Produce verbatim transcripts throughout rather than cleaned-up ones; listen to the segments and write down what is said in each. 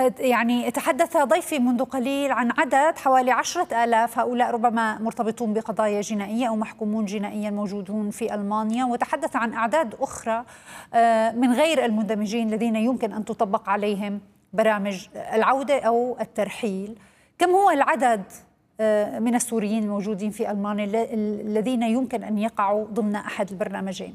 يعني تحدث ضيفي منذ قليل عن عدد حوالي عشرة آلاف، هؤلاء ربما مرتبطون بقضايا جنائية أو محكومون جنائيا موجودون في ألمانيا، وتحدث عن أعداد أخرى من غير المندمجين الذين يمكن أن تطبق عليهم برامج العودة أو الترحيل. كم هو العدد من السوريين الموجودين في ألمانيا الذين يمكن أن يقعوا ضمن أحد البرنامجين؟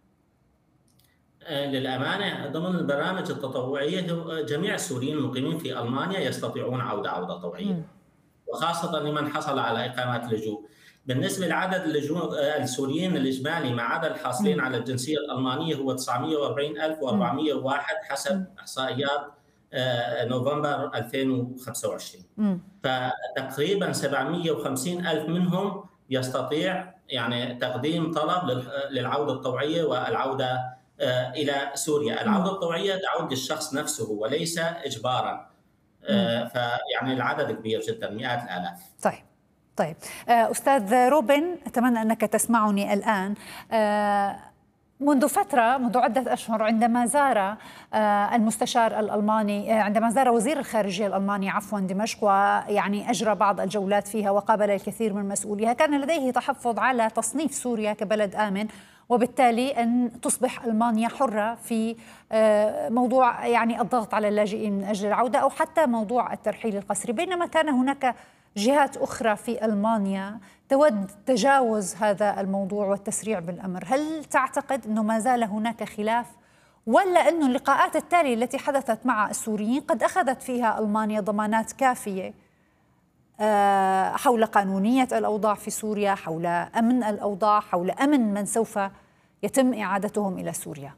للأمانة ضمن البرامج التطوعية جميع السوريين المقيمين في ألمانيا يستطيعون عودة عودة طوعية، م. وخاصة لمن حصل على إقامة لجوء. بالنسبة لعدد اللجوء السوريين الإجمالي ما عدا الحاصلين م. على الجنسية الألمانية هو تسعمئة وأربعين ألف وأربعمئة وواحد حسب إحصائيات نوفمبر ألفين وخمسة وعشرين. م. فتقريبا سبعمئة وخمسين ألف منهم يستطيع يعني تقديم طلب للعودة الطوعية والعودة إلى سوريا. العودة الطوعية تعود للشخص نفسه وليس إجباراً. فيعني العدد كبير جداً، مئات الآلاف. طيب طيب أستاذ روبن، أتمنى أنك تسمعني الآن. منذ فترة، منذ عدة أشهر، عندما زار المستشار الألماني، عندما زار وزير الخارجية الألماني عفوا دمشق، ويعني أجرى بعض الجولات فيها وقابل الكثير من مسؤوليها، كان لديه تحفظ على تصنيف سوريا كبلد آمن، وبالتالي أن تصبح ألمانيا حرة في موضوع يعني الضغط على اللاجئين من أجل العودة أو حتى موضوع الترحيل القسري، بينما كان هناك جهات أخرى في ألمانيا تود تجاوز هذا الموضوع والتسريع بالأمر. هل تعتقد أنه ما زال هناك خلاف، ولا أنه اللقاءات التالية التي حدثت مع السوريين قد أخذت فيها ألمانيا ضمانات كافية حول قانونية الأوضاع في سوريا، حول أمن الأوضاع، حول أمن من سوف يتم إعادتهم إلى سوريا؟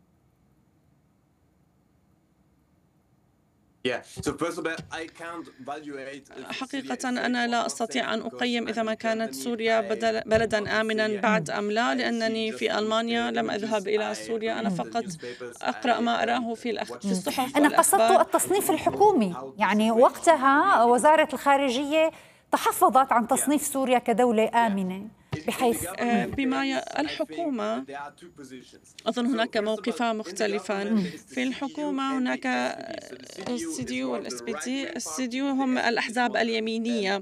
حقيقة أنا لا أستطيع أن أقيم إذا ما كانت سوريا بلدا آمنا بعد أم لا، لأنني في ألمانيا لم أذهب إلى سوريا. أنا فقط أقرأ ما أراه في الصحف. أنا قصدت التصنيف الحكومي، يعني وقتها وزارة الخارجية تحفظت عن تصنيف سوريا كدولة آمنة، بحيث بما ي... الحكومة أظن هناك موقفان مختلفان. في الحكومة هناك السي دي يو والإس بي دي. السي دي يو هم الأحزاب اليمينية،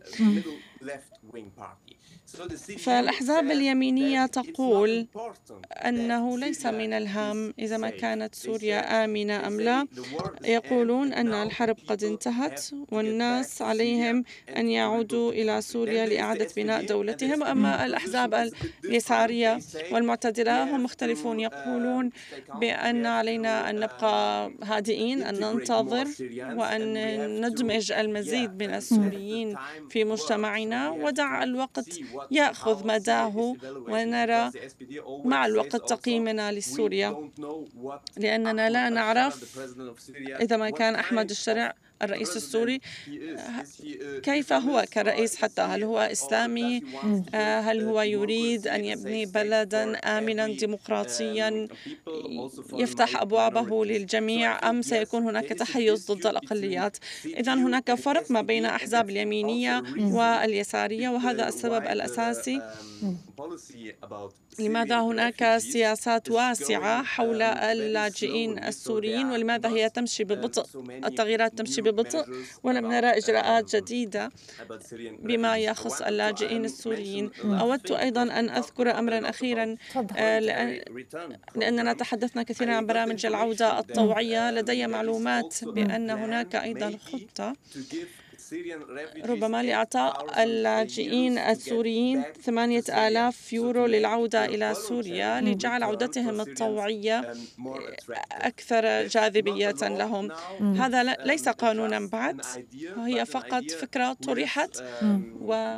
فالأحزاب اليمينية تقول أنه ليس من الهام إذا ما كانت سوريا آمنة أم لا. يقولون أن الحرب قد انتهت والناس عليهم أن يعودوا إلى سوريا لإعادة بناء دولتهم. أما الأحزاب اليسارية والمعتدلة هم مختلفون، يقولون بأن علينا أن نبقى هادئين، أن ننتظر وأن ندمج المزيد من السوريين في مجتمعنا، ودع الوقت يأخذ مداه ونرى مع الوقت تقييمنا لسوريا، لأننا لا نعرف إذا ما كان أحمد الشرع الرئيس السوري كيف هو كرئيس، حتى هل هو إسلامي، هل هو يريد أن يبني بلدا آمنا ديمقراطيا يفتح أبوابه للجميع، أم سيكون هناك تحيز ضد الأقليات. إذن هناك فرق ما بين أحزاب اليمينية واليسارية، وهذا السبب الأساسي لماذا هناك سياسات واسعة حول اللاجئين السوريين، ولماذا هي تمشي ببطء، التغييرات تمشي ببطء، ولم نرى إجراءات جديدة بما يخص اللاجئين السوريين. أودت أيضا أن أذكر أمرا أخيرا، لأن لأننا تحدثنا كثيرا عن برامج العودة الطوعية. لدي معلومات بأن هناك أيضا خطة ربما لإعطاء اللاجئين السوريين ثمانية آلاف يورو للعودة إلى سوريا لجعل عودتهم الطوعية أكثر جاذبية لهم. هذا ليس قانونا بعد، هي فقط فكرة طرحت و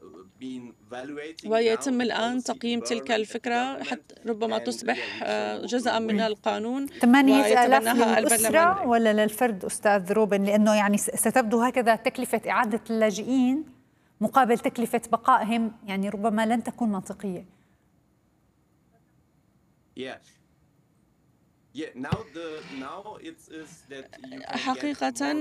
ويتم الآن تقييم تلك الفكرة حتى ربما تصبح جزءا من القانون. ثمانية آلاف للأسرة ولا للفرد أستاذ روبن؟ لأنه يعني ستبدو هكذا تكلفة إعادة اللاجئين مقابل تكلفة بقائهم، يعني ربما لن تكون منطقية. حقيقة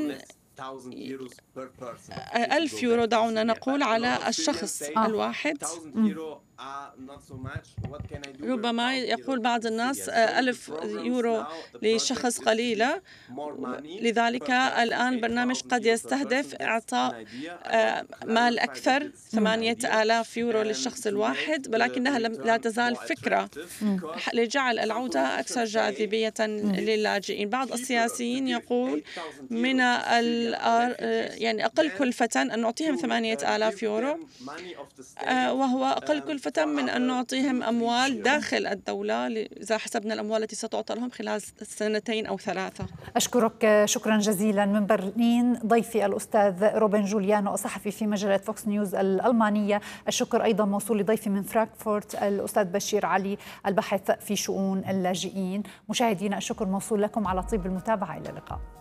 ألف يورو دعونا نقول على الشخص الواحد. ربما يقول بعض الناس ألف يورو لشخص قليلة، لذلك الآن برنامج قد يستهدف إعطاء مال أكثر ثمانية آلاف يورو للشخص الواحد، ولكنها لا تزال فكرة لجعل العودة أكثر جاذبية للاجئين. بعض السياسيين يقول من يعني أقل كلفة أن نعطيهم ثمانية آلاف يورو، وهو أقل كلفة من أن نعطيهم أموال داخل الدولة إذا حسبنا الأموال التي ستعطى لهم خلال سنتين أو ثلاثة. أشكرك شكرا جزيلا. من برلين ضيفي الأستاذ روبن جوليانو الصحفي في مجلة فوكس نيوز الألمانية. الشكر أيضا موصول لضيفي من فرانكفورت الأستاذ بشير علي الباحث في شؤون اللاجئين. مشاهدينا الشكر موصول لكم على طيب المتابعة. إلى اللقاء.